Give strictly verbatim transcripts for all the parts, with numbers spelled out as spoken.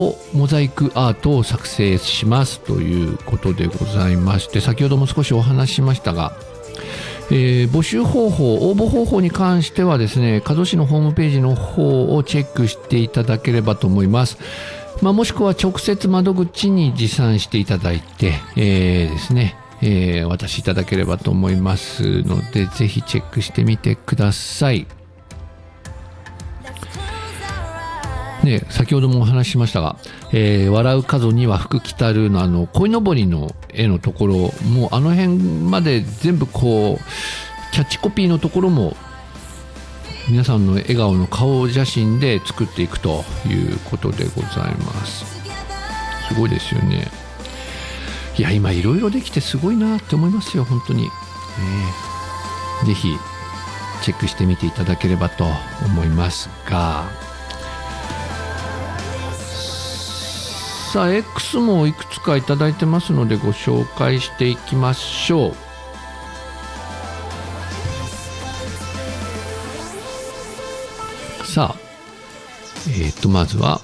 モザイクアートを作成しますということでございまして、先ほども少しお話ししましたが、えー、募集方法、応募方法に関してはですね、加須市のホームページの方をチェックしていただければと思います。まあ、もしくは直接窓口に持参していただいて、えー、ですね、えー、お渡しいただければと思いますので、ぜひチェックしてみてください。ね、先ほどもお話ししましたが、えー、笑う角には福来たるのあの鯉のぼりの絵のところ、もうあの辺まで全部こうキャッチコピーのところも皆さんの笑顔の顔写真で作っていくということでございます。すごいですよね。いや、今いろいろできてすごいなって思いますよ、本当に、えー、ぜひチェックしてみていただければと思いますが、さあ X もいくつかいただいてますのでご紹介していきましょう。さあえっとまずは、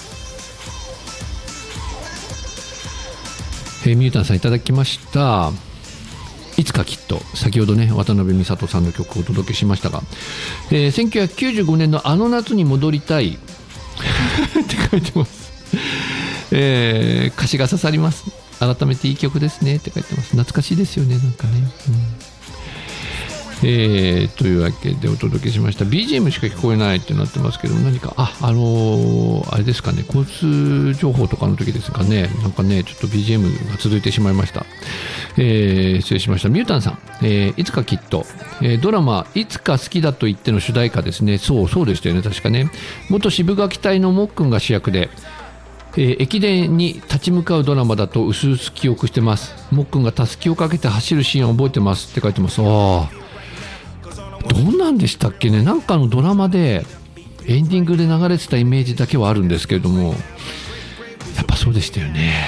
えー、ミュータンさんいただきました。いつかきっと、先ほどね渡辺美里さんの曲をお届けしましたが、えー、せんきゅうひゃくきゅうじゅうごねんのあの夏に戻りたいって書いてます。えー、歌詞が刺さります。改めていい曲ですねって書いてます。懐かしいですよね、なんかね、うん、えー、というわけでお届けしました。 ビージーエム しか聞こえないってなってますけど、何かあ、あのー、あれですかね、交通情報とかの時ですかね、なんかねちょっと ビージーエム が続いてしまいました。えー、失礼しました。ミュータンさん、えー、いつかきっと、えー、ドラマいつか好きだと言っての主題歌ですね。そうそうでしたよね、確かね。元渋垣隊のもっくんが主役で、えー、駅伝に立ち向かうドラマだと薄々記憶してます。もっくんがたすきをかけて走るシーンを覚えてますって書いてます。ああ、どうなんでしたっけね。なんかのドラマでエンディングで流れてたイメージだけはあるんですけれども、やっぱそうでしたよね。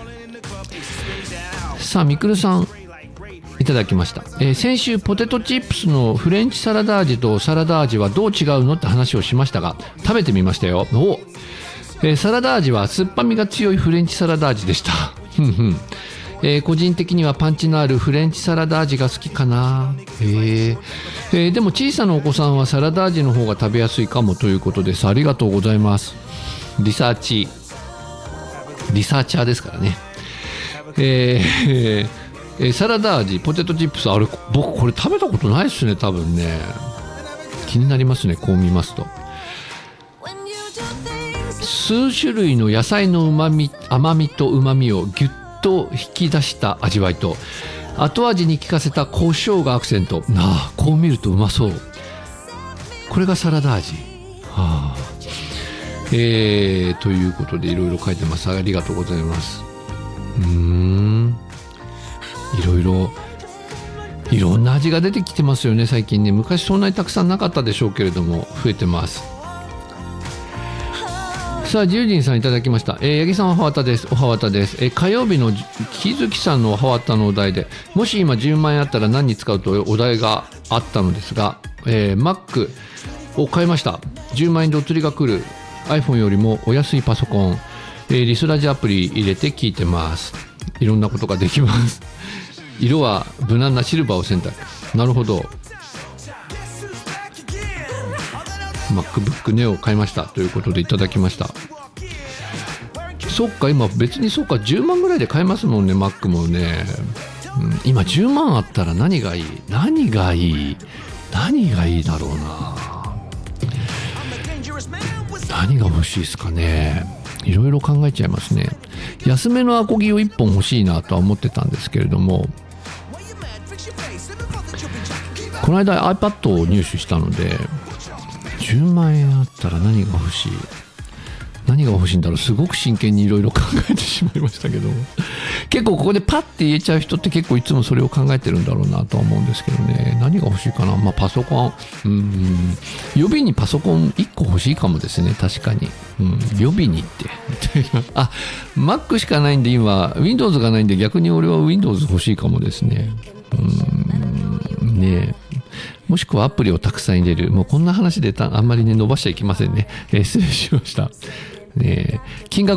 さあみくるさんいただきました。えー、先週ポテトチップスのフレンチサラダ味とサラダ味はどう違うのって話をしましたが、食べてみましたよ。おえー、サラダ味は酸っぱみが強いフレンチサラダ味でした。えー、個人的にはパンチのあるフレンチサラダ味が好きかな。えーえー、でも小さなお子さんはサラダ味の方が食べやすいかもということです。ありがとうございます。リサーチリサーチャーですからね。えーえー、サラダ味ポテトチップス、あれ僕これ食べたことないっすね、多分ね。気になりますね、こう見ますと。数種類の野菜のうまみ、甘みとうまみをギュッと引き出した味わいと、後味に効かせた胡椒がアクセント。なあ、こう見るとうまそう。これがサラダ味。はあ、えー、ということでいろいろ書いてます。ありがとうございます。うーん、いろいろいろんな味が出てきてますよね、最近ね。昔そんなにたくさんなかったでしょうけれども増えてます。さあジュージンさんいただきました。えー、八木さんおはわたです。おはわたです。えー、火曜日の木月さんのおはわたのお題で、もし今じゅうまんえんあったら何に使うとお題があったのですが、えー、Mac を買いました。じゅうまんえんでお釣りが来る iPhone よりもお安いパソコン、えー、リスラジアプリ入れて聞いてます。いろんなことができます。色は無難なシルバーを選択。なるほど。MacBook Neo を買いましたということでいただきました。そっか、今別にそうかじゅうまんぐらいで買えますもんね、Mac もね、うん、今じゅうまんあったら何がいい何がいい何がいいだろうな。何が欲しいですかね。いろいろ考えちゃいますね。安めのアコギをいっぽん欲しいなとは思ってたんですけれども、この間 iPad を入手したので、じゅうまんえんあったら何が欲しい何が欲しいんだろう。すごく真剣にいろいろ考えてしまいましたけど、結構ここでパッて言えちゃう人って結構いつもそれを考えてるんだろうなとは思うんですけどね。何が欲しいかな。まあパソコン、うん、予備にパソコンいっこ欲しいかもですね、確かに、うん、予備にってあ、Mac しかないんで今 Windows がないんで、逆に俺は Windows 欲しいかもですね。うんねえ、もしくはアプリをたくさん入れる。もうこんな話でたあんまりね伸ばしちゃいけませんね。えー、失礼しました。 ね、金額